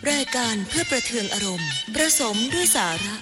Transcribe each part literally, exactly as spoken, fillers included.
รายการเพื่อประเทืองอารมณ์ประสมด้วยสาระ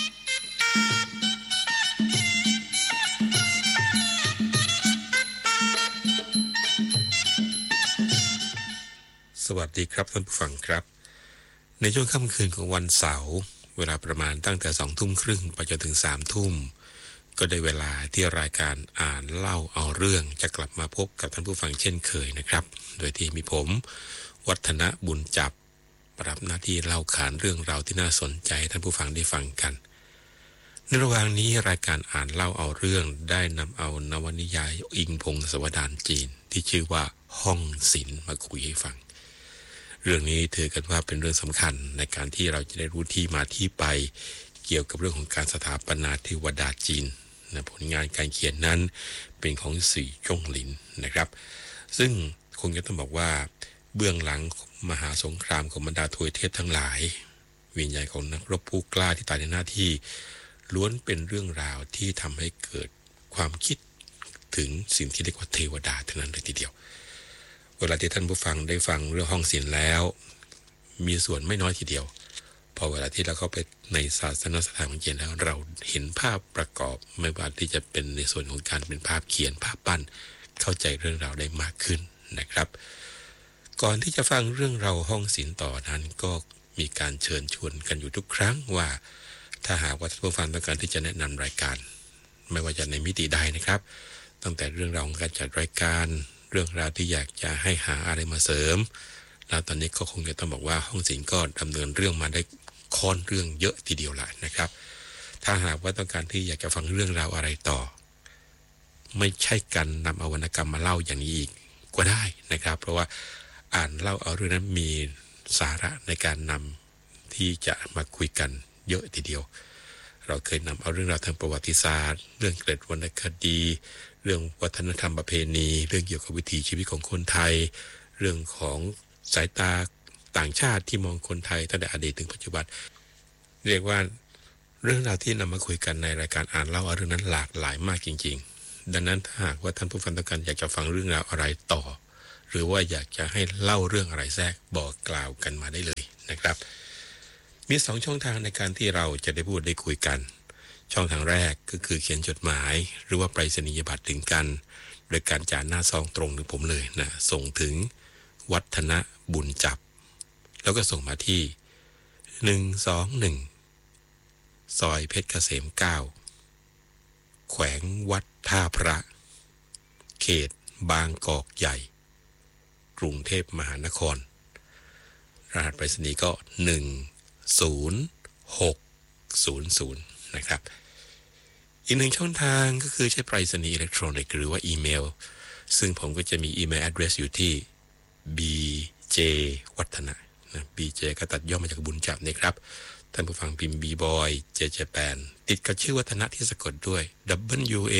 สวัสดีครับท่านผู้ฟังครับในช่วงค่ำคืนของวันเสาร์เวลาประมาณตั้งแต่สองทุ่มครึ่งไปจนถึงสามทุ่มก็ได้เวลาที่รายการอ่านเล่าเอาเรื่องจะกลับมาพบกับท่านผู้ฟังเช่นเคยนะครับโดยที่มีผมวัฒนบุญจับรับหน้าที่เล่าขานเรื่องราวที่น่าสนใจท่านผู้ฟังได้ฟังกันในระหว่างนี้รายการอ่านเล่าเอาเรื่องได้นำเอานวนิยายอิงพงศาวดารจีนที่ชื่อว่าห้องศิลป์มาคุยให้ฟังเรื่องนี้ถือกันว่าเป็นเรื่องสำคัญในการที่เราจะได้รู้ที่มาที่ไปเกี่ยวกับเรื่องของการสถาปนาเทวดาจีนนะผลงานการเขียนนั้นเป็นของสีจ้งหลินนะครับซึ่งคงจะต้องบอกว่าเบื้องหลังมหาสงครามของบรรดาทวยเทพทั้งหลายวิญญาณของนักรบผู้กล้าที่ตายในหน้าที่ล้วนเป็นเรื่องราวที่ทำให้เกิดความคิดถึงสิ่งที่เรียกว่าเทวดาเท่านั้นเลยทีเดียวเวลาที่ท่านผู้ฟังได้ฟังเรื่องห้องศิลป์แล้วมีส่วนไม่น้อยทีเดียวพอเวลาที่เราเข้าไปในศาสนสถานของจีนแล้วเราเห็นภาพประกอบไม่ว่าที่จะเป็นในส่วนของการเป็นภาพเขียนภาพปั้นเข้าใจเรื่องราวได้มากขึ้นนะครับก่อนที่จะฟังเรื่องราวห้องศิลป์ต่อนั้นก็มีการเชิญชวนกันอยู่ทุกครั้งว่าถ้าหากว่าท่านผู้ฟังต้องการที่จะแนะนำรายการไม่ว่าจะในมิติใดนะครับตั้งแต่เรื่องราวของการจัดรายการเรื่องราวที่อยากจะให้หาอะไรมาเสริมแล้วตอนนี้ก็คงจะต้องบอกว่าห้องศิลป์ก็ดำเนินเรื่องมาได้ค่อนเรื่องเยอะทีเดียวแหละนะครับถ้าหากว่าต้องการที่อยากจะฟังเรื่องราวอะไรต่อไม่ใช่การนำเอาวรรณกรรมมาเล่าอย่างนี้อีกก็ได้นะครับเพราะว่าอ่านเล่าเอาเรื่องนั้นมีสาระในการนำที่จะมาคุยกันเยอะทีเดียวเราเคยนำเอาเรื่องราวทางประวัติศาสตร์เรื่องเกร็ดวรรณคดีเรื่องวัฒนธรรมประเพณีเรื่องเกี่ยวกับวิถีชีวิตของคนไทยเรื่องของสายตาต่างชาติที่มองคนไทยตั้งแต่อดีตถึงปัจจุบันเรียกว่าเรื่องราวที่นำมาคุยกันในรายการอ่านเล่าเอาเรื่องนั้นหลากหลายมากจริงๆดังนั้นถ้าหากว่าท่านผู้ฟังต้องการอยากจะฟังเรื่องราวอะไรต่อหรือว่าอยากจะให้เล่าเรื่องอะไรแทรกบอกกล่าวกันมาได้เลยนะครับมีสองช่องทางในการที่เราจะได้พูดได้คุยกันช่องทางแรกก็คือเขียนจดหมายหรือว่าไปรษณียบัตรถึงกันโดยการจ่ายหน้าซองตรงถึงผมเลยนะส่งถึงวัฒนบุญจับแล้วก็ส่งมาที่หนึ่งสองหนึ่งซอยเพชรเกษมเก้าแขวงวัดท่าพระเขตบางกอกใหญ่กรุงเทพมหานครรหัสไปรษณีย์ก็หนึ่งศูนย์หกศูนย์ศูนย์นะครับอีกหนึ่งช่องทางก็คือใช้ไปรษณีย์อิเล็กทรอนิกส์หรือว่าอีเมลซึ่งผมก็จะมีอีเมล address อยู่ที่ บี เจ วัฒนะนะ บี เจ ก็ตัดย่อมาจากบุญจับนะครับท่านผู้ฟังพิมพ์ B-boy เจ เจ แปน ติดกับชื่อวัฒนะที่สะกดด้วย W A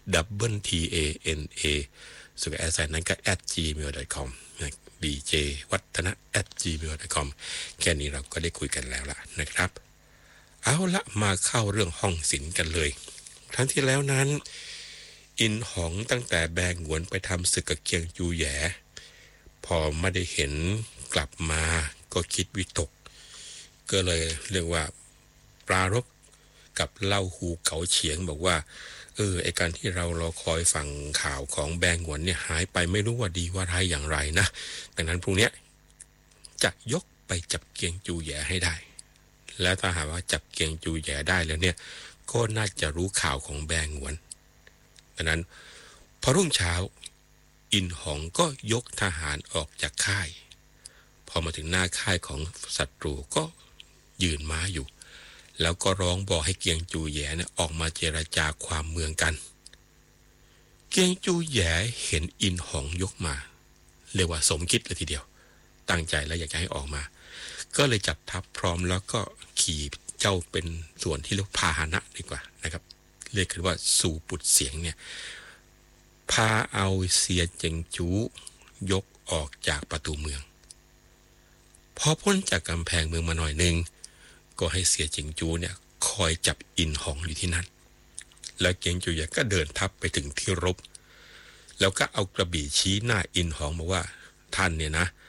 W T A N A ส่วนแอดไซน์นั้นก็ แอท จี เมล ดอท คอม นะ บี เจ วัฒนะ แอท จี เมล ดอท คอม แค่นี้เราก็ได้คุยกันแล้วล่ะนะครับเอาละมาเข้าเรื่องห้องศิลป์กันเลยครั้งที่แล้วนั้นอินหองตั้งแต่แบงหวนไปทำศึกกับเกียงจูแหย่พอไม่ได้เห็นกลับมาก็คิดวิตกก็เลยเรียกว่าปรารภกับเล่าหูเก๋าเฉียงบอกว่าเออไอการที่เรารอคอยฟังข่าวของแบงหวนเนี่ยหายไปไม่รู้ว่าดีว่าร้ายอย่างไรนะดังนั้นพรุ่งนี้จะยกไปจับเกียงจูแหย่ให้ได้แล้วถ้าหากว่าจับเกียงจูแหย่ได้แล้วเนี่ยก็น่าจะรู้ข่าวของแบงหวนดังนั้นพอรุ่งเช้าอินหองก็ยกทหารออกจากค่ายพอมาถึงหน้าค่ายของศัตรูก็ยืนม้าอยู่แล้วก็ร้องบอกให้เกียงจูแหย่เนี่ยออกมาเจรจาความเมืองกันเกียงจูแหย่เห็นอินหองยกมาเรียกว่าสมคิดเลยทีเดียวตั้งใจแล้วอยากจะให้ออกมาก็เลยจัดทัพพร้อมแล้วก็ขี่เจ้าเป็นส่วนที่เรียกพาหนะดีกว่านะครับเรียกกันว่าสู่ปุดเสียงเนี่ยพาเอาเสียเจิงจูยกออกจากประตูเมืองพอพ้นจากกำแพงเมืองมาหน่อยนึงก็ให้เสียเจิงจูเนี่ยคอยจับอินหองอยู่ที่นั่นแล้วเกียงจูใหญ่ก็เดินทัพไปถึงที่รบแล้วก็เอากระบี่ชี้หน้าอินหองบอกว่าท่านเนี่ยนะ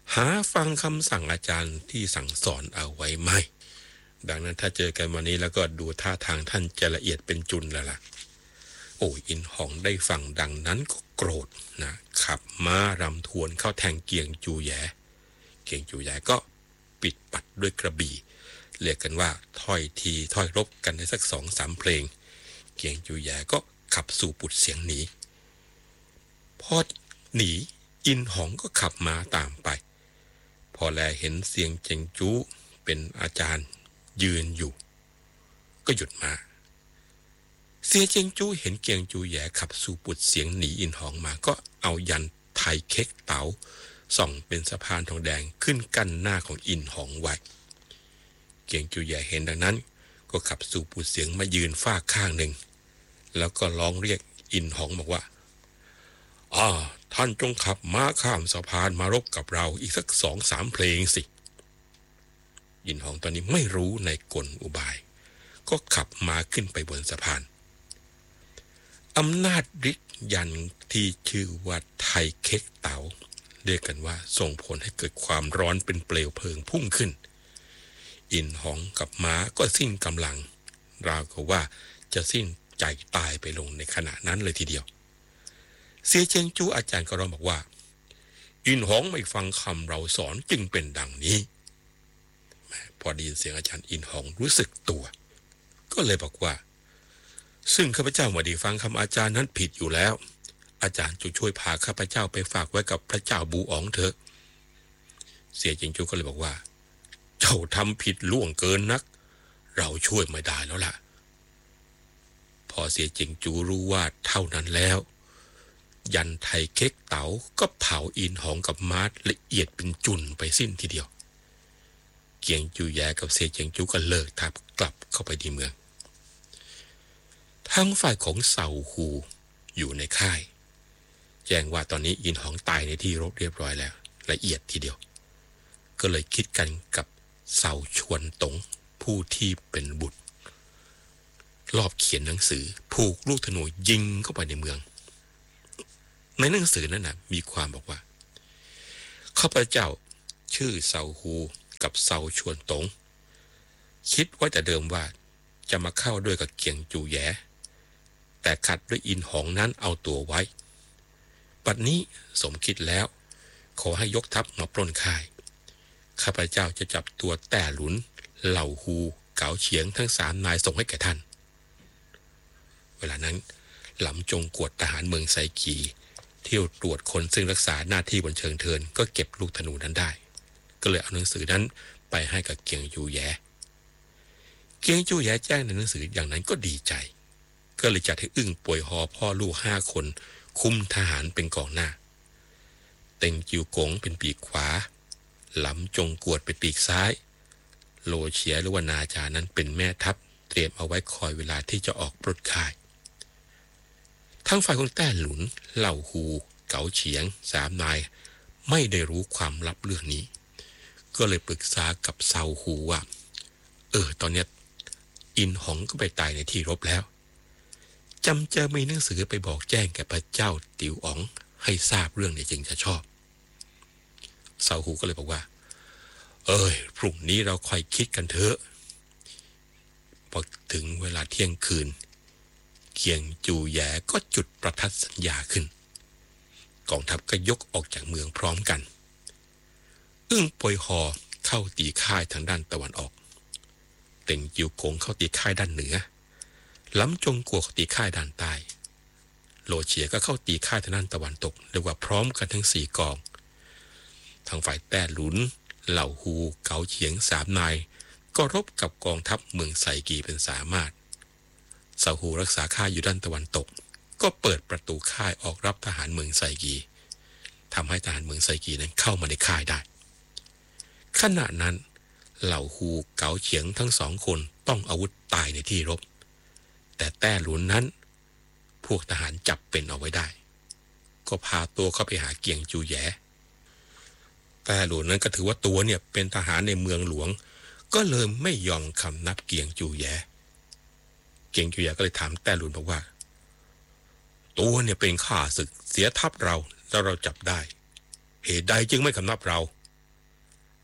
หาฟังคำสั่งอาจารย์ที่สั่งสอนเอาไว้ไหมดังนั้นถ้าเจอกันวันนี้แล้วก็ดูท่าทางท่านจะละเอียดเป็นจุนแล้วล่ะโอ้อินหองได้ฟังดังนั้นก็โกรธนะขับม้ารำทวนเข้าแทงเกียงจูแยเกียงจูแยก็ปิดปัดด้วยกระบี่เรียกกันว่าถ้อยทีถ้อยรบกันได้สักสองสามเพลงเกียงจูแยก็ขับสู่ปุดเสียงหนีพอหนีอินหองก็ขับม้าตามไปพอแลเห็นเสียงเจงจูเป็นอาจารย์ยืนอยู่ก็หยุดมาเสียเจงจูเห็นเกียงจูแย่ขับสู่ปุดเสียงหนีอินหองมาก็เอายันไทยเค้กเต๋าส่องเป็นสะพานทองแดงขึ้นกั้นหน้าของอินหองไว้เกียงจูแย่เห็นดังนั้นก็ขับสู่ปุดเสียงมายืนฝ้าข้างหนึ่งแล้วก็ร้องเรียกอินหองบอกว่าอ่าท่านจงขับม้าข้ามสะพานมารบกับเราอีกสักสองสามเพลงสิอินหองตอนนี้ไม่รู้ในกลอุบายก็ขับม้าขึ้นไปบนสะพานอำนาจฤทธิ์ยันที่ชื่อว่าไทยเค้กเต๋าเรียกกันว่าส่งผลให้เกิดความร้อนเป็นเปลวเพลิงพุ่งขึ้นอินหองกับม้าก็สิ้นกำลังราวกับว่าจะสิ้นใจตายไปลงในขณะนั้นเลยทีเดียวเสียเจิงจูอาจารย์ก็ร้องบอกว่าอินหองไม่ฟังคำเราสอนจึงเป็นดังนี้พอได้ยินเสียงอาจารย์อินหองรู้สึกตัวก็เลยบอกว่าซึ่งข้าพเจ้าไม่ได้ฟังคำอาจารย์นั้นผิดอยู่แล้วอาจารย์จงช่วยพาข้าพเจ้าไปฝากไว้กับพระเจ้าบูอ๋องเถอะเสียเจิงจูก็เลยบอกว่าเจ้าทำผิดล่วงเกินนักเราช่วยไม่ได้แล้วล่ะพอเสียเจิงจูรู้ว่าเท่านั้นแล้วยันไทยเค้กเต๋าก็เผาอินหองกับมาร์ทละเอียดเป็นจุนไปสิ้นทีเดียวเกียงจูแยกับเสียเจิงจูก็เลิกทับกลับเข้าไปที่เมืองทางฝ่ายของเซาฮูอยู่ในค่ายแจ้งว่าตอนนี้อินหองตายในที่รบเรียบร้อยแล้วละเอียดทีเดียวก็เลยคิดกันกับเซาชวนตงผู้ที่เป็นบุตรรอบเขียนหนังสือผูกลูกธนูยิงเข้าไปในเมืองในหนังสือนั้นนะมีความบอกว่าข้าพเจ้าชื่อเซาฮูกับเซาชวนตงคิดว่าแต่เดิมว่าจะมาเข้าด้วยกับเกียงจูแยแต่ขัดด้วยอินหองนั้นเอาตัวไว้บัดนี้สมคิดแล้วขอให้ยกทัพมาปล้นค่ายข้าพเจ้าจะจับตัวแต่หลุนเหล่าฮูเก๋าเฉียงทั้งสามนายส่งให้แก่ท่านเวลานั้นหลำจงกวดทหารเมืองไซกีเที่ยวตรวจคนซึ่งรักษาหน้าที่บนเชิงเทินก็เก็บลูกธนูนั้นได้ก็เลยเอาหนังสือนั้นไปให้กับเกียงจูแยเกียงจูแยแจ้งในหนังสืออย่างนั้นก็ดีใจก็เลยจัดให้อึ้งป่วยหอพ่อลูกห้าคนคุมทหารเป็นกองหน้าเต็งจิวกงเป็นปีกขวาหลำจงกวดเป็นปีกซ้ายโลเฉียหรือว่านาจานั้นเป็นแม่ทัพเตรียมเอาไว้คอยเวลาที่จะออกปล้นค่ายทั้งฝ่ายของแต้หลุนเหล่าฮูเก๋าเฉียงสามนายไม่ได้รู้ความลับเรื่องนี้ก็เลยปรึกษากับเซาฮูว่าเออตอนนี้อินหองก็ไปตายในที่รบแล้วจำจะมีหนังสือไปบอกแจ้งแก่พระเจ้าติ๋วอ๋องให้ทราบเรื่องนี้จึงจะชอบเซาฮูก็เลยบอกว่าเอ้ยพรุ่งนี้เราค่อยคิดกันเถอะพอถึงเวลาเที่ยงคืนเกียงจูแยก็จุดประทัดสัญญาขึ้นกองทัพก็ยกออกจากเมืองพร้อมกันอึ้งปวยหอเข้าตีค่ายทางด้านตะวันออกเต็งจิวกงเข้าตีค่ายด้านเหนือล้ำจงกัวเข้าตีค่ายด้านใต้โลเฉียก็เข้าตีค่ายทางด้านตะวันตกเรียกว่าพร้อมกันทั้งสี่กองทางฝ่ายแต้หลุนเหล่าฮูเก๋าเฉียงสามนายก็รบกับกองทัพเมืองไซกีเป็นสามารถเซาฮูรักษาค่ายอยู่ด้านตะวันตกก็เปิดประตูค่ายออกรับทหารเมืองไซกีทำให้ทหารเมืองไซกีนั้นเข้ามาในค่ายได้ขณะนั้นเหล่าฮูเก๋าเฉียงทั้งสองคนต้องอาวุธตายในที่รบแต่แต้หลุนนั้นพวกทหารจับเป็นเอาไว้ได้ก็พาตัวเข้าไปหาเกียงจูแยแต่หลุนนั้นก็ถือว่าตัวเนี่ยเป็นทหารในเมืองหลวงก็เลยไม่ยอมคำนับเกียงจูแยเกียงจูแยก็เลยถามแต้หลุนบอกว่าตัวเนี่ยเป็นข้าศึกเสียทัพเราแล้วเราจับได้เหตุใดจึงไม่คำนับเรา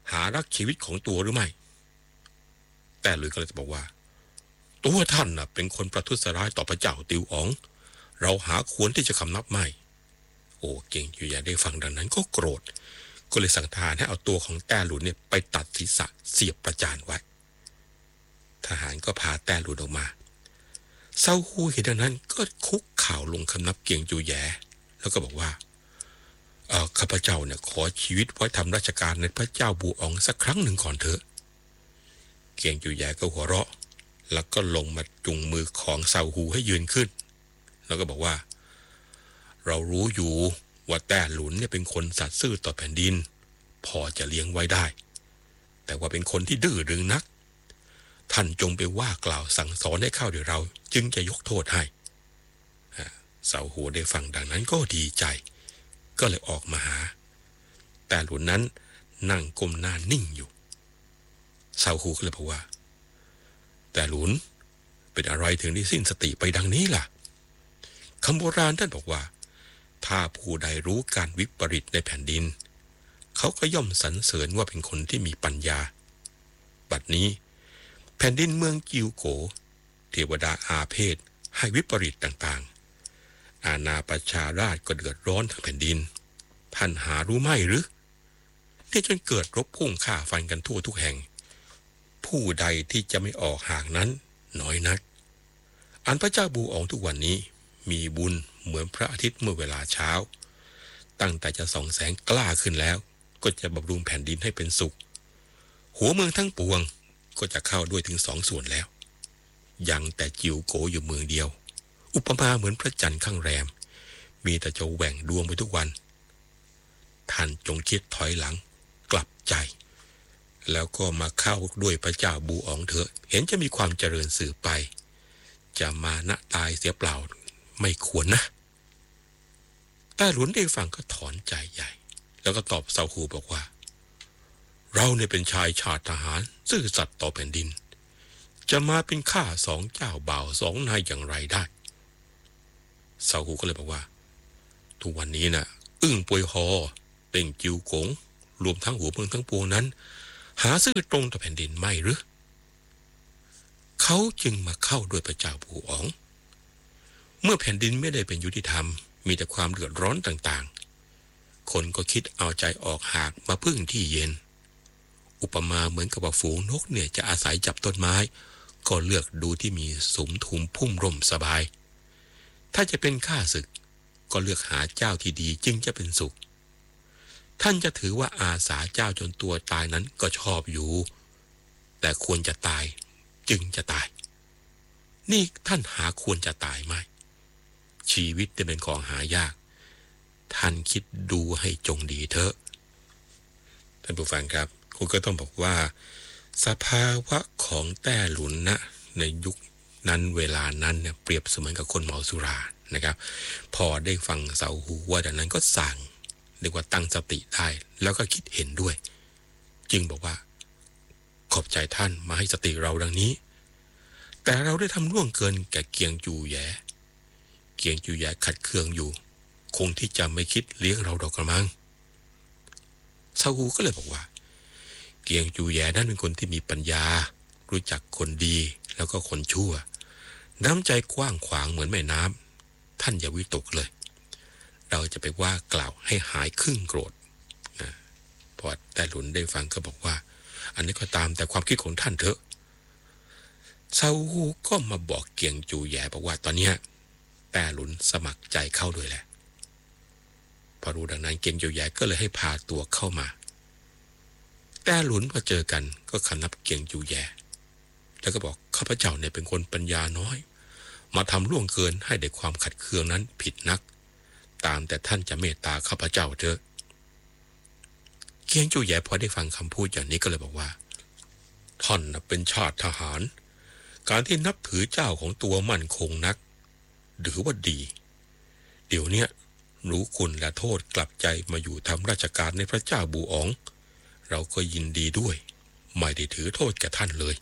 หารักชีวิตของตัวหรือไม่แต่หลุยก็เลยบอกว่าตัวท่านน่ะเป็นคนประทุษร้ายต่อพระเจ้าติวอ๋องเราหาควรที่จะคำนับไม่โอ้เก่งอยู่อย่าได้ฟังดังนั้นก็โกรธก็เลยสั่งทหารให้เอาตัวของแต้หลุนเนี่ยไปตัดศีรษะเสียบประจานไว้ทหารก็พาแต้หลุนออกมาเซาฮูเห็นดังนั้นก็คุกเข่าลงคำนับเกียงจูแยแล้วก็บอกว่าเออข้าพเจ้าเนี่ยขอชีวิตไว้ทำราชการในพระเจ้าบูอองสักครั้งหนึ่งก่อนเถอะเกียงจูแยก็หัวเราะแล้วก็ลงมาจุงมือของเซาฮูให้ยืนขึ้นแล้วก็บอกว่าเรารู้อยู่ว่าแต้หลุนเนี่ยเป็นคนสัตย์ซื่อต่อแผ่นดินพอจะเลี้ยงไว้ได้แต่ว่าเป็นคนที่ดื้อดึงนักท่านจงไปว่ากล่าวสั่งสอนให้เข้าเดี๋ยวเราจึงจะยกโทษให้เซาฮูได้ฟังดังนั้นก็ดีใจก็เลยออกมาหาแต่หลุนนั้นนั่งก้มหน้านิ่งอยู่เซาฮูก็เลยบอกว่าแต่หลุนเป็นอะไรถึงได้สิ้นสติไปดังนี้ล่ะคำโบราณท่านบอกว่าถ้าผู้ใดรู้การวิปริตในแผ่นดินเขาก็ย่อมสรรเสริญว่าเป็นคนที่มีปัญญาบัดนี้แผ่นดินเมืองจิวโกเทวดาอาเพศให้วิปริตต่างๆอาณาประชาราชก็เดือดร้อนทั้งแผ่นดินท่านหารู้ไม่หรือเนี่ยจนเกิดรบพุ่งฆ่าฟันกันทั่วทุกแห่งผู้ใดที่จะไม่ออกห่างนั้นน้อยนักอันพระเจ้าบูอองทุกวันนี้มีบุญเหมือนพระอาทิตย์เมื่อเวลาเช้าตั้งแต่จะส่องแสงกล้าขึ้นแล้วก็จะบำรุงแผ่นดินให้เป็นสุขหัวเมืองทั้งปวงก็จะเข้าด้วยถึงสองส่วนแล้วยังแต่จิวโกอยู่เมืองเดียวอุปมาเหมือนพระจันทร์ข้างแรมมีแต่จะแหว่งดวงไปทุกวันท่านจงคิดถอยหลังกลับใจแล้วก็มาเข้าด้วยพระเจ้าบูอองเถอะเห็นจะมีความเจริญสืบไปจะมานะตายเสียเปล่าไม่ควรนะแต่หลุนได้ฟังก็ถอนใจใหญ่แล้วก็ตอบเซาฮูบอกว่าเราเนี่ยเป็นชายชาติทหารซื่อสัตย์ต่อแผ่นดินจะมาเป็นข้าสองเจ้าบ่าวสองนายอย่างไรได้เซาฮูก็เลยบอกว่าทุกวันนี้น่ะอึ้งปวยฮอเต่งจิวกงรวมทั้งหัวเมืองทั้งปวงนั้นหาซื่อตรงต่อแผ่นดินไม่หรือเขาจึงมาเข้าด้วยพระเจ้าบูอองเมื่อแผ่นดินไม่ได้เป็นยุติธรรมมีแต่ความเดือดร้อนต่างๆคนก็คิดเอาใจออกหากมาพึ่งที่เย็นอุปมาเหมือนกับว่าฝูงนกเนี่ยจะอาศัยจับต้นไม้ก็เลือกดูที่มีสุมทุมพุ่มร่มสบายถ้าจะเป็นข้าศึกก็เลือกหาเจ้าที่ดีจึงจะเป็นสุขท่านจะถือว่าอาสาเจ้าจนตัวตายนั้นก็ชอบอยู่แต่ควรจะตายจึงจะตายนี่ท่านหาควรจะตายไหมชีวิตจะเป็นของหายากท่านคิดดูให้จงดีเถอะท่านผู้ฟังครับคุณก็ต้องบอกว่าสภาวะของแต้หลุนนะในยุคนั้นเวลานั้นเนี่ยเปรียบเสมือนกับคนเมาสุรานะครับพอได้ฟังเซาฮูว่าดังนั้นก็สั่งเรียกว่าตั้งสติได้แล้วก็คิดเห็นด้วยจึงบอกว่าขอบใจท่านมาให้สติเราดังนี้แต่เราได้ทำล่วงเกินแก่เกียงจูแยเกียงจูแยขัดเคืองอยู่คงที่จะไม่คิดเลี้ยงเราดอกกระมังเซาฮูก็เลยบอกว่าเกียงจูแยนั้นเป็นคนที่มีปัญญารู้จักคนดีแล้วก็คนชั่วน้ำใจกว้างขวางเหมือนแม่น้ำท่านอย่าวิตกเลยเราจะไปว่ากล่าวให้หายครึ่งโกรธนะพอแต่หลุนได้ฟังก็บอกว่าอันนี้ก็ตามแต่ความคิดของท่านเถอะเซาฮูก็มาบอกเกียงจูแยบอกว่าตอนนี้แต่หลุนสมัครใจเข้าด้วยแหละพอรู้ดังนั้นเกียงจูแยก็เลยให้พาตัวเข้ามาแต่หลุนพอเจอกันก็คำนับเกียงจูแยแล้วก็บอกข้าพเจ้าเนี่ยเป็นคนปัญญาน้อยมาทำล่วงเกินให้ได้ความขัดเคืองนั้นผิดนักตามแต่ท่านจะเมตตาข้าพเจ้าเถอะเกียงจูแยพอได้ฟังคำพูดอย่างนี้ก็เลยบอกว่าท่านเป็นชาติทหารการที่นับถือเจ้าของตัวมั่นคงนักหรือว่าดีเดี๋ยวนี้รู้คุณและโทษกลับใจมาอยู่ทำราชการในพระเจ้าบูอองเราก็ยินดีด้วยไม่ได้ถือโทษแก่ท่านเลย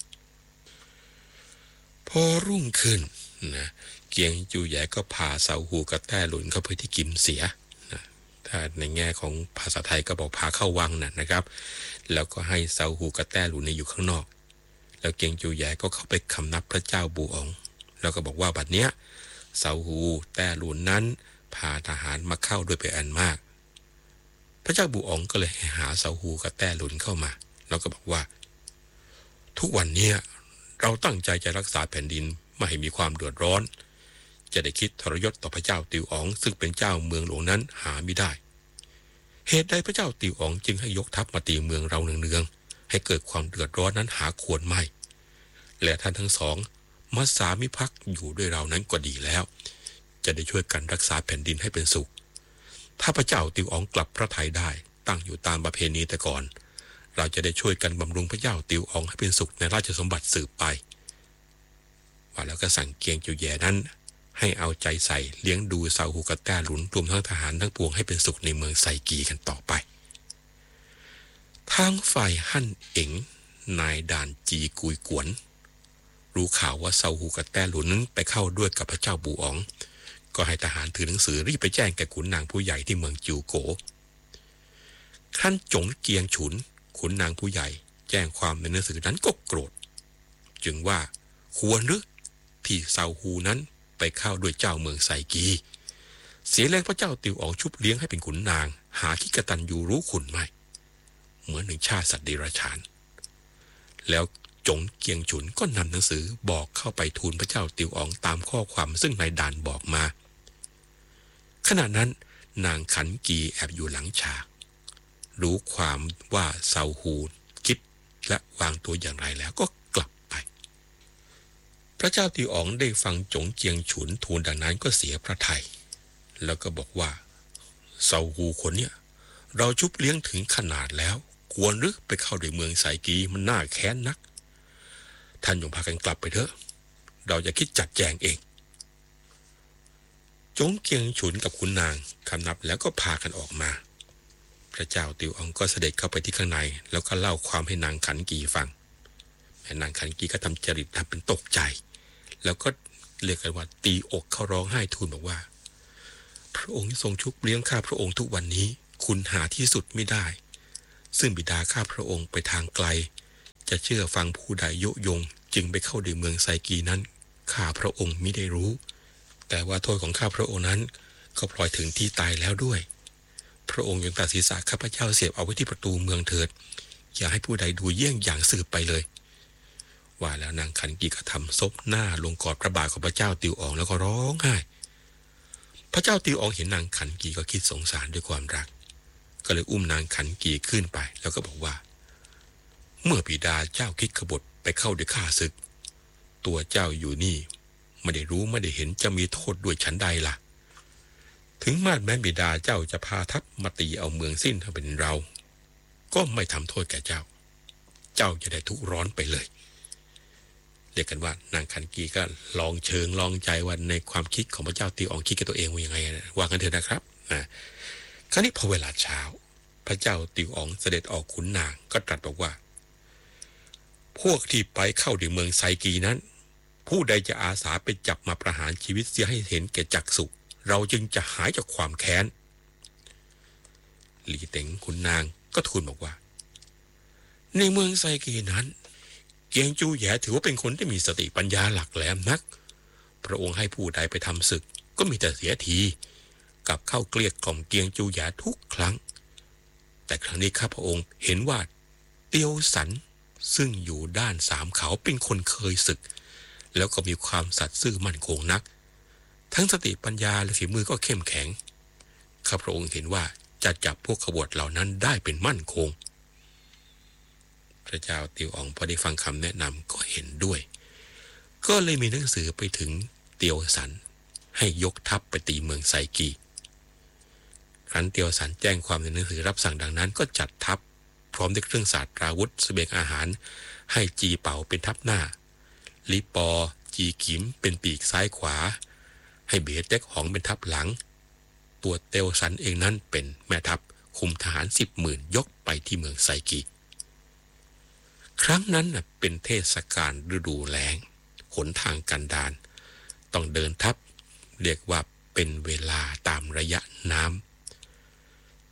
พอรุ่งขึ้นนะเกียงจูแยก็พาเซาฮูกับแต้หลุนเข้าไปที่กิมเสียนะแต่ถ้าในแง่ของภาษาไทยก็บอกพาเข้าวังน่ะนะครับแล้วก็ให้เซาฮูกับแต้หลุนอยู่ข้างนอกแล้วเกียงจูแย่ก็เข้าไปคำนับพระเจ้าบูอ๋องแล้วก็บอกว่าบัดเนี้ยเซาฮูแต้หลุนนั้นพาทหารมาเข้าด้วยเป็นอันมากพระเจ้าบูอ๋องก็เลยหาเซาฮูกับแต้หลุนเข้ามาแล้วก็บอกว่าทุกวันนี้เราตั้งใจจะรักษาแผ่นดินไม่ให้มีความเดือดร้อนจะได้คิดทรยศต่อพระเจ้าติวอ๋องซึ่งเป็นเจ้าเมืองหลวงนั้นหาไม่ได้เหตุใดพระเจ้าติวอ๋องจึงให้ยกทัพมาตีเมืองเราเนืองๆให้เกิดความเดือดร้อนนั้นหาควรไม่และท่านทั้งสองมาสามิภักดิ์อยู่ด้วยเรานั้นก็ดีแล้วจะได้ช่วยกันรักษาแผ่นดินให้เป็นสุขถ้าพระเจ้าติวอ๋องกลับพระทัยได้ตั้งอยู่ตามประเพณีแต่ก่อนเราจะได้ช่วยกันบำรุงพระเจ้าติวอ๋องให้เป็นสุขในราชสมบัติสืบไปว่าแล้วก็สั่งเกียงจูแย่นั้นให้เอาใจใส่เลี้ยงดูเซาฮูกับแต้หลุนรวมทั้งทหารทั้งปวงให้เป็นสุขในเมืองไซกีกันต่อไปทางฝ่ายฮั่นเอ๋งนายด่านจีกุยกวนรู้ข่าวว่าเซาฮูกับแต้หลุนนั้นไปเข้าด้วยกับพระเจ้าบูอ๋องก็ให้ทหารถือหนังสือรีบไปแจ้งแก่ขุนนางผู้ใหญ่ที่เมืองจิวโกท่านจงเกียงฉุนขุนนางผู้ใหญ่แจ้งความในหนังสือนั้นก็โกรธจึงว่าควรหรือที่เซาฮูนั้นไปเข้าด้วยเจ้าเมืองไซกีเสียแรงพระเจ้าติวอ๋องชุบเลี้ยงให้เป็นขุนนางหาคิดกตัญญูรู้คุณไม่เหมือนหนึ่งชาติสัตว์เดรัจฉานแล้วจงเกียงฉุนก็นำหนังสือบอกเข้าไปทูลพระเจ้าติวอ๋องตามข้อความซึ่งนายด่านบอกมาขณะนั้นนางขันกีแอบอยู่หลังฉากรู้ความว่าเซาฮูคิดและวางตัวอย่างไรแล้วก็กลับไปพระเจ้าติวอ๋องได้ฟังจงเจียงฉุนทูลดังนั้นก็เสียพระทัยแล้วก็บอกว่าเซาฮูคนเนี้ยเราชุบเลี้ยงถึงขนาดแล้วควรหรือไปเข้าในเมืองไซกีมันน่าแค้นนักท่านจงพากันกลับไปเถอะเราจะคิดจัดแจงเองจงเกียงฉุนกับขุนนางคำนับแล้วก็พากันออกมาพระเจ้าติวอ๋องก็เสด็จเข้าไปที่ข้างในแล้วก็เล่าความให้นางขันกีฟังแม่นางขันกีก็ทำจริตทำเป็นตกใจแล้วก็เรียกกันว่าตีอกเขาร้องไห้ทูลบอกว่าพระองค์ทรงชุบเลี้ยงข้าพระองค์ทุกวันนี้คุณหาที่สุดไม่ได้ซึ่งบิดาข้าพระองค์ไปทางไกลจะเชื่อฟังผู้ใดยุยงจึงไปเข้าในเมืองไซกีนั้นข้าพระองค์มิได้รู้แต่ว่าโทษของข้าพระองค์นั้นก็ปล่อยถึงที่ตายแล้วด้วยพระองค์ยังตัดศีรษะข้าพเจ้าเสียบเอาไว้ที่ประตูเมืองเถิดอย่าให้ผู้ใดดูเยี่ยงอย่างสืบไปเลยว่าแล้วนางขันกีก็ทำซบหน้าลงกอดพระบาทของพระเจ้าติวอ๋องแล้วก็ร้องไห้พระเจ้าติวอ๋องเห็นนางขันกีก็คิดสงสารด้วยความรักก็เลยอุ้มนางขันกีขึ้นไปแล้วก็บอกว่าเมื่อบิดาเจ้าคิดขบฏไปเข้าด้วยข้าศึกตัวเจ้าอยู่นี่ไม่ได้รู้ไม่ได้เห็นจะมีโทษด้วยฉันใดล่ะถึงมาดแม้บิดาเจ้าจะพาทัพมาตีเอาเมืองสิ้นถ้าเป็นเราก็ไม่ทำโทษแก่เจ้าเจ้าจะได้ทุกข์ร้อนไปเลยเรียกกันว่านางขันกีก็ลองเชิงลองใจว่าในความคิดของพระเจ้าติวอ๋องคิดกับตัวเองว่ายังไงว่ากันเถอะนะครับอ่าคราวนี้พอเวลาเช้าพระเจ้าติวอ๋องเสด็จออกขุนนางก็ตรัสบอกว่าพวกที่ไปเข้าในเมืองไซกีนั้นผู้ใดจะอาสาไปจับมาประหารชีวิตเสียให้เห็นแก่จักษุเราจึงจะหายจากความแค้นหลีเต็งขุนนางก็ทูลบอกว่าในเมืองไซกีนั้นเกียงจูแย่ถือว่าเป็นคนที่มีสติปัญญาหลักแหลมนักพระองค์ให้ผู้ใดไปทำศึกก็มีแต่เสียทีกับเข้าเกลียดกล่อมเกียงจูแย่ทุกครั้งแต่ครั้งนี้ข้าพระองค์เห็นว่าเตียวสันซึ่งอยู่ด้านสามเขาเป็นคนเคยศึกแล้วก็มีความสัตย์ซื่อมั่นคงนักทั้งสติปัญญาและฝีมือก็เข้มแข็งข้าพระองค์เห็นว่าจะจับพวกขบฏเหล่านั้นได้เป็นมั่นคงพระเจ้าติวอ๋องพอได้ฟังคำแนะนำก็เห็นด้วยก็เลยมีหนังสือไปถึงเตียวสันให้ยกทัพไปตีเมืองไซกีครั้นเตียวสันแจ้งความในหนังสือรับสั่งดังนั้นก็จัดทัพพร้อมด้วยเครื่องศาสตราวุธเสบียงอาหารให้จีเป่าเป็นทัพหน้าลิปอจีกิมเป็นปีกซ้ายขวาให้เบียเต็กหองเป็นทัพหลังตัวเตียวสันเองนั้นเป็นแม่ทัพคุมทหารสิบหมื่นยกไปที่เมืองไซกีครั้งนั้นเป็นเทศกาลฤดูแล้งหนทางกันดารต้องเดินทัพเรียกว่าเป็นเวลาตามระยะน้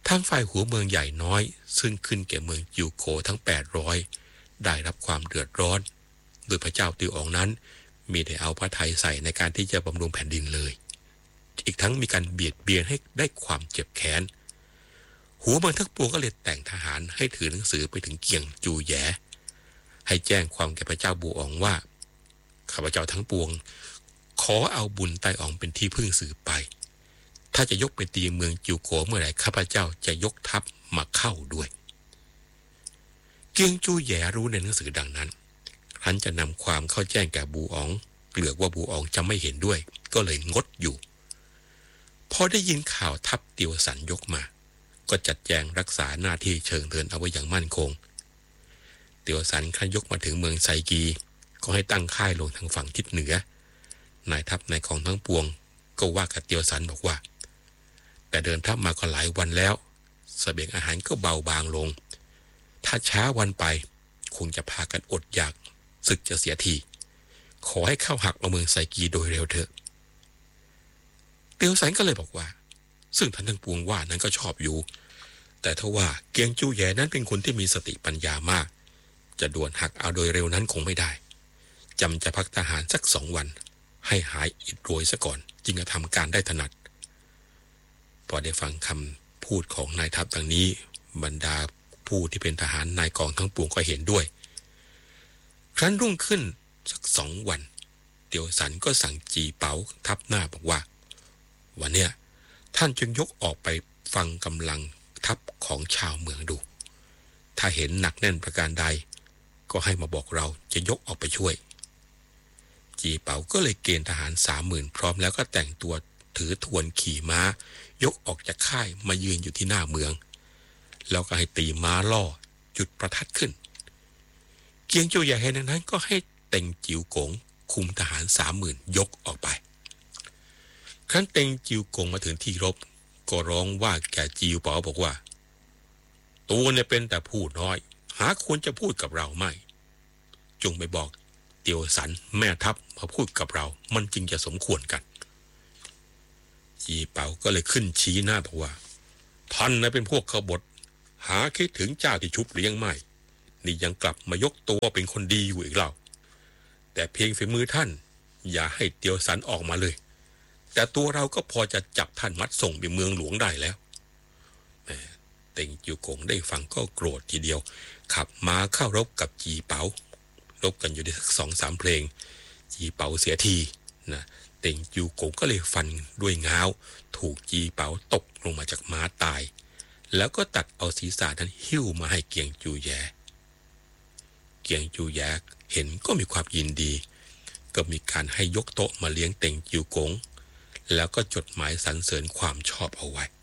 ทางฝ่ายหัวเมืองใหญ่น้อยซึ่งขึ้นแก่เมืองจิวโกทั้งแปดร้อยได้รับความเดือดร้อนโดยพระเจ้าติวอองนั้นมีได้เอาพระทัยใส่ในการที่จะบำรุงแผ่นดินเลยอีกทั้งมีการเบียดเบียนให้ได้ความเจ็บแค้นหัวเมืองทั้งปวงก็เลยแต่งทหารให้ถือหนังสือไปถึงเกียงจูแยให้แจ้งความแก่พระเจ้าบูอองว่าข้าพเจ้าทั้งปวงขอเอาบุญไตอองเป็นที่พึ่งสืบไปถ้าจะยกไปตีเมืองจิวโกเมื่อไหร่ข้าพเจ้าจะยกทัพมาเข้าด้วยเกียงจูแยรู้ในหนังสือดังนั้นครั้นจะนำความเข้าแจ้งแก่บูอองเกลือกว่าบูอองจะไม่เห็นด้วยก็เลยงดอยู่พอได้ยินข่าวทัพเตียวสันยกมาก็จัดแจงรักษาหน้าที่เชิงเดินเอาไว้อย่างมั่นคงเตียวสันครั้นยกมาถึงเมืองไซกีก็ให้ตั้งค่ายลงทางฝั่งทิศเหนือนายทัพนายกองทั้งปวงก็ว่ากับเตียวสันบอกว่าแต่เดินทัพมาก็หลายวันแล้วเสบียงอาหารก็เบาบางลงถ้าช้าวันไปคงจะพากันอดอยากศึกจะเสียทีขอให้เข้าหักมาเมืองไซกีโดยเร็วเถอะเตียวสันก็เลยบอกว่าซึ่งท่านทั้งปวงว่านั้นก็ชอบอยู่แต่ถ้าว่าเกียงจูแยนั้นเป็นคนที่มีสติปัญญามากจะด่วนหักเอาโดยเร็วนั้นคงไม่ได้จำจะพักทหารสักสองวันให้หายอิดโรยซะก่อนจึงจะทำการได้ถนัดพอได้ฟังคำพูดของนายทัพดังนี้บรรดาผู้ที่เป็นทหารนายกองทั้งปวงก็เห็นด้วยครั้นรุ่งขึ้นสักสองวันเตียวสันก็สั่งจีเปาทัพหน้าบอกว่าวันเนี้ยท่านจึงยกออกไปฟังกำลังทัพของชาวเมืองดูถ้าเห็นหนักแน่นประการใดก็ให้มาบอกเราจะยกออกไปช่วยจีเปาก็เลยเกณฑ์ทหารสามหมื่นพร้อมแล้วก็แต่งตัวถือทวนขี่ม้ายกออกจากค่ายมายืนอยู่ที่หน้าเมืองแล้วก็ให้ตีม้าล่อจุดประทัดขึ้นเกียงโจใหญ่แห่งนั้นก็ให้เต็งจิ๋วกงคุมทหารสามหมื่นยกออกไปครั้นเต็งจิ๋วกงมาถึงที่รบก็ร้องว่าแก่จิ๋วเปาบอกว่าตัวเนี่ยเป็นแต่พูดน้อยหาควรจะพูดกับเราไม่จงไปบอกเตียวสันแม่ทัพมาพูดกับเรามันจึงจะสมควรกันจีเปาก็เลยขึ้นชี้หน้าบอกว่าท่านนะเป็นพวกขบฏหาคิดถึงเจ้าที่ชุบเลี้ยงไม่นี่ยังกลับมายกตัวเป็นคนดีอยู่อีกเล่าแต่เพียงฝีมือท่านอย่าให้เตียวสันออกมาเลยแต่ตัวเราก็พอจะจับท่านมัดส่งไปเมืองหลวงได้แล้วเต็งจิวกงได้ฟังก็โกรธทีเดียวขับม้าเข้ารบกับจีเปารบกันอยู่ได้สักสองสามเพลงจีเปาเสียทีนะเต็งจิวกงก็เลยฟันด้วยง้าวถูกจีเปาตกลงมาจากม้าตายแล้วก็ตัดเอาศีรษะนั้นหิ้วมาให้เกียงจูแยเกียงจูแยเห็นก็มีความยินดีก็มีการให้ยกโต๊ะมาเลี้ยงเต็งจิวกงแล้วก็จดหมายสรรเสริญความชอบเอาไว้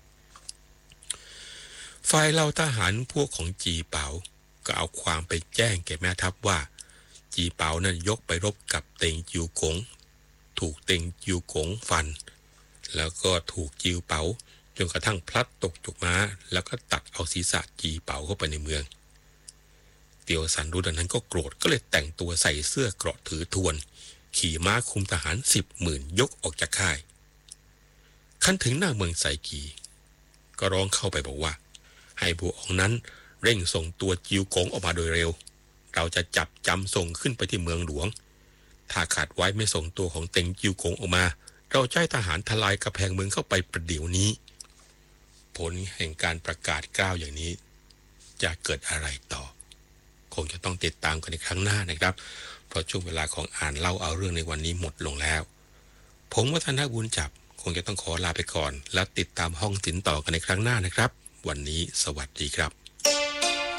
ฝ่ายเหล่าทหารพวกของจีเปาก็เอาความไปแจ้งแก่แม่ทัพว่าจีเปานั้นยกไปรบกับเต็งจิวกงถูกเต็งจิวกงฟันแล้วก็ถูกจิวเปาจนกระทั่งพลัดตกจากม้าแล้วก็ตัดเอาศีรษะจีเปาเข้าไปในเมืองเตียวสันรู้ดังนั้นก็โกรธก็เลยแต่งตัวใส่เสื้อเกราะถือทวนขี่ม้าคุมทหารสิบหมื่นยกออกจากค่ายขั้นถึงหน้าเมืองไซกีก็ร้องเข้าไปบอกว่าให้บัวอองนั้นเร่งส่งตัวจิวกงออกมาโดยเร็วเราจะจับจำส่งขึ้นไปที่เมืองหลวงถ้าขาดไว้ไม่ส่งตัวของเต็งจิวกงออกมาเราใช้ทหารทลายกำแพงเมืองเข้าไปประเดี๋ยวนี้ผลแห่งการประกาศกล้าวอย่างนี้จะเกิดอะไรต่อคงจะต้องติดตามกันในครั้งหน้านะครับเพราะช่วงเวลาของอ่านเล่าเอาเรื่องในวันนี้หมดลงแล้วผมวัฒนบุญจับคงจะต้องขอลาไปก่อนแล้วติดตามห้องศิลป์ต่อกันในครั้งหน้านะครับวันนี้สวัสดีครับ